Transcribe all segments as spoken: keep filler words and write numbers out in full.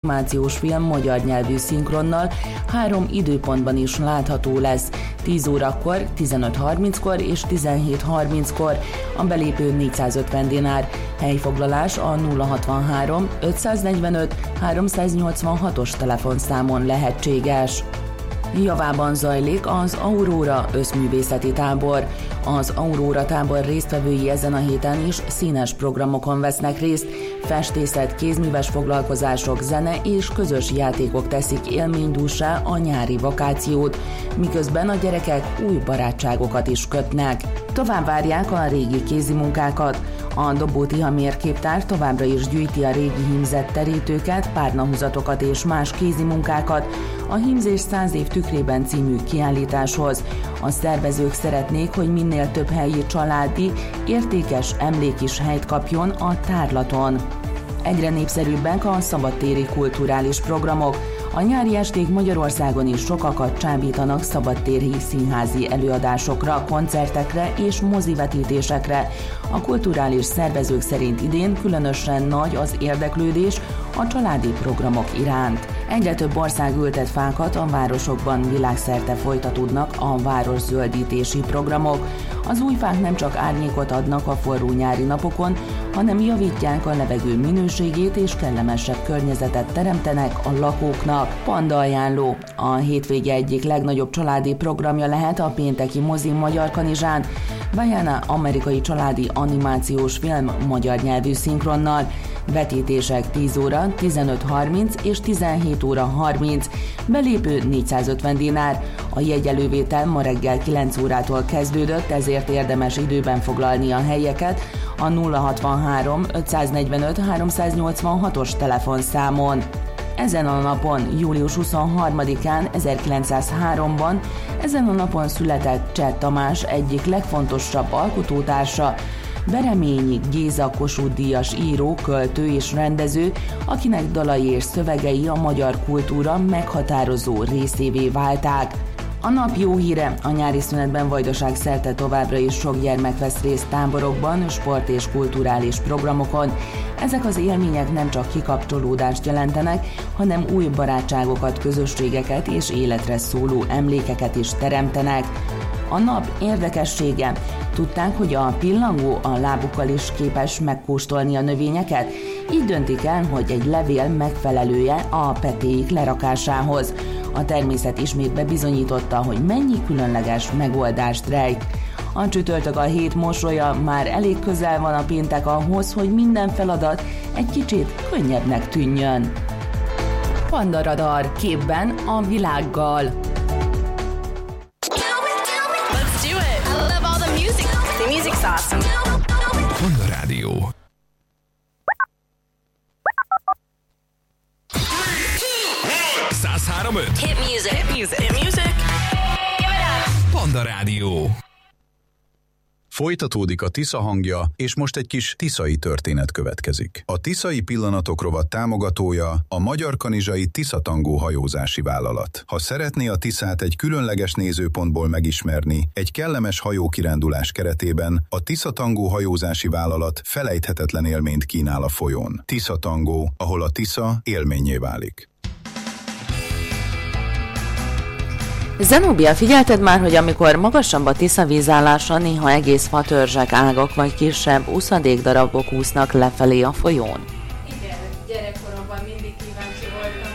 animációs film magyar nyelvű szinkronnal három időpontban is látható lesz, tíz órakor, tizenöt harminckor és tizenhét harminckor, a belépő négyszázötven dinár, helyfoglalás a nulla hatvanhárom ötszáznegyvenöt háromszáznyolcvanhatos telefonszámon lehetséges. Javában zajlik az Aurora összművészeti tábor. Az Aurora tábor résztvevői ezen a héten is színes programokon vesznek részt. Festészet, kézműves foglalkozások, zene és közös játékok teszik élménydússá a nyári vakációt, miközben a gyerekek új barátságokat is kötnek. Tovább várják a régi kézimunkákat. A Dobó Tiha mérképtár továbbra is gyűjti a régi hímzett terítőket, párnahúzatokat és más kézimunkákat a Hímzés száz év tükrében című kiállításhoz. A szervezők szeretnék, hogy minél több helyi családi, értékes emlék is helyt kapjon a tárlaton. Egyre népszerűbbek a szabadtéri kulturális programok. A nyári esték Magyarországon is sokakat csábítanak szabadtéri színházi előadásokra, koncertekre és mozivetítésekre. A kulturális szervezők szerint idén különösen nagy az érdeklődés a családi programok iránt. Egyre több ország ültet fákat, a városokban világszerte folytatódnak a városzöldítési programok. Az új fák nem csak árnyékot adnak a forró nyári napokon, hanem javítják a levegő minőségét és kellemesebb környezetet teremtenek a lakóknak. Panda ajánló. A hétvége egyik legnagyobb családi programja lehet a pénteki mozi Magyarkanizsán. Vaiana amerikai családi animációs film magyar nyelvű szinkronnal. Vetítések tíz óra, tizenöt harminc és tizenhét óra harminc, belépő négyszázötven dinár. A jegyelővétel ma reggel kilenc órától kezdődött, ezért érdemes időben foglalni a helyeket a nulla hatvanhárom ötszáznegyvenöt háromszáznyolcvanhatos telefonszámon. Ezen a napon, július huszonharmadikán ezerkilencszázháromban, ezen a napon született Cseh Tamás egyik legfontosabb alkotótársa, Bereményi Géza Kossuth-díjas író, költő és rendező, akinek dalai és szövegei a magyar kultúra meghatározó részévé válták. A nap jó híre, a nyári szünetben Vajdaság szerte továbbra is sok gyermek vesz részt táborokban, sport- és kulturális programokon. Ezek az élmények nem csak kikapcsolódást jelentenek, hanem új barátságokat, közösségeket és életre szóló emlékeket is teremtenek. A nap érdekessége. Tudták, hogy a pillangó a lábukkal is képes megkóstolni a növényeket? Így döntik el, hogy egy levél megfelelője a petéik lerakásához. A természet ismét bebizonyította, hogy mennyi különleges megoldást rejt. A csütörtök a hét mosolya, már elég közel van a péntek ahhoz, hogy minden feladat egy kicsit könnyebbnek tűnjön. Panda Radar, képben a világgal. The music's awesome. Panda Rádió. száz három öt Hit music. Hit music. Hit music. Give it up. Panda Rádió. Folytatódik a Tisza hangja, és most egy kis tiszai történet következik. A Tiszai Pillanatok rovat támogatója a Magyarkanizsai Tiszatangó hajózási vállalat. Ha szeretné a Tiszát egy különleges nézőpontból megismerni, egy kellemes hajókirándulás keretében a Tiszatangó hajózási vállalat felejthetetlen élményt kínál a folyón. Tiszatangó, ahol a Tisza élménnyé válik. Zenóbia, figyelted már, hogy amikor magasabb a Tisza vízállása, néha egész fatörzsek, ágak vagy kisebb uszadékdarabok úsznak lefelé a folyón? Igen, gyerekkoromban mindig kíváncsi voltam.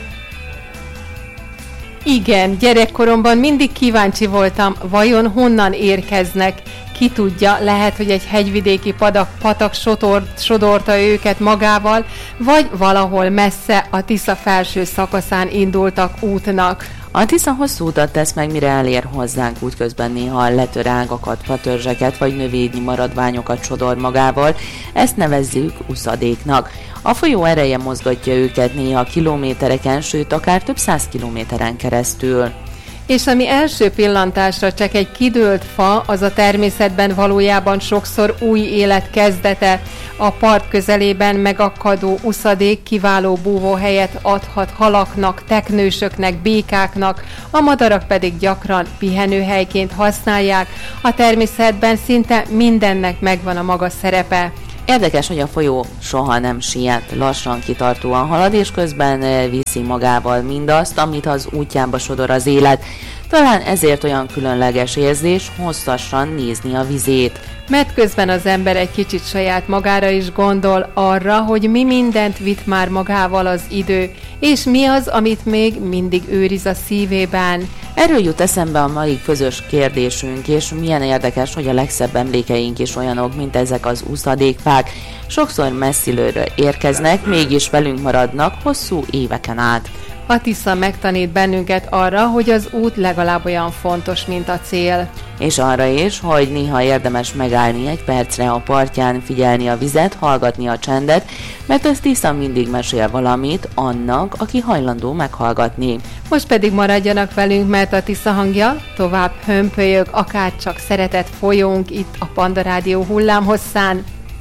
Igen, gyerekkoromban mindig kíváncsi voltam, vajon honnan érkeznek. Ki tudja, lehet, hogy egy hegyvidéki padak, patak sodor, sodorta őket magával, vagy valahol messze a Tisza felső szakaszán indultak útnak. A Tisza hosszú utat tesz meg, mire elér hozzánk, útközben néha letör ágakat, fatörzseket vagy növényi maradványokat sodor magával, ezt nevezzük uszadéknak. A folyó ereje mozgatja őket néha kilométereken, sőt akár több száz kilométeren keresztül. És ami első pillantásra csak egy kidőlt fa, az a természetben valójában sokszor új élet kezdete. A part közelében megakadó uszadék kiváló búvóhelyet adhat halaknak, teknősöknek, békáknak, a madarak pedig gyakran pihenőhelyként használják. A természetben szinte mindennek megvan a maga szerepe. Érdekes, hogy a folyó soha nem siet, lassan kitartóan halad, és közben viszi magával mindazt, amit az útjába sodor az élet. Talán ezért olyan különleges érzés hosszasan nézni a vizét. Mert közben az ember egy kicsit saját magára is gondol arra, hogy mi mindent vitt már magával az idő, és mi az, amit még mindig őriz a szívében. Erről jut eszembe a mai közös kérdésünk, és milyen érdekes, hogy a legszebb emlékeink is olyanok, mint ezek az úszadékfák. Sokszor messziről érkeznek, mégis velünk maradnak hosszú éveken át. A Tisza megtanít bennünket arra, hogy az út legalább olyan fontos, mint a cél. És arra is, hogy néha érdemes megállni egy percre a partján, figyelni a vizet, hallgatni a csendet, mert az Tisza mindig mesél valamit annak, aki hajlandó meghallgatni. Most pedig maradjanak velünk, mert a Tisza hangja tovább hömpölyög, akárcsak szeretett folyónk itt a Panda Rádió hullámhosszán.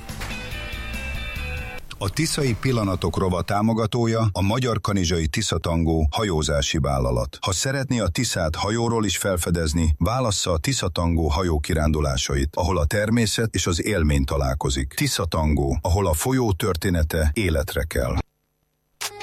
A Tiszai Pillanatok rovat támogatója a Magyar Kanizsai Tiszatangó hajózási vállalat. Ha szeretné a Tiszát hajóról is felfedezni, válassza a Tiszatangó hajókirándulásait, ahol a természet és az élmény találkozik. Tiszatangó, ahol a folyó története életre kell.